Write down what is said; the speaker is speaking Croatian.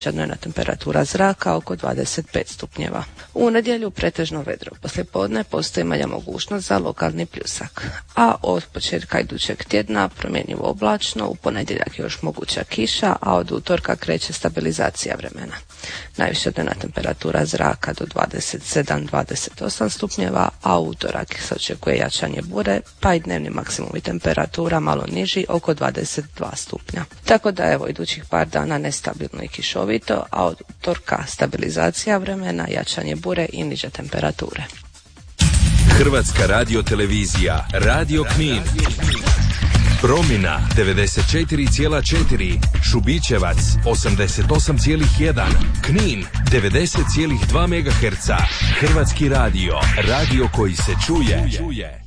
Dnevna temperatura zraka oko 25 stupnjeva. U nedjelju pretežno vedro. Poslijepodne postoji manja mogućnost za lokalni pljusak. A od početka idućeg tjedna promjenjivo oblačno, u ponedjeljak je još moguća kiša, a od utorka kreće stabilizacija vremena. Najviša dnevna temperatura zraka do 27-28 stupnjeva, a u utorak se očekuje jačanje bure, pa i dnevni maksimum temperatura malo niži, oko 22 stupnja. Tako da evo, idućih par dana nestabilno i kišovito, a od utorka stabilizacija vremena, jačanje bure i niže temperature. Hrvatska radiotelevizija, Radio Knin. Promina 94,4, Šubićevac 88,1, Knin 90,2 MHz. Hrvatski radio, radio koji se čuje.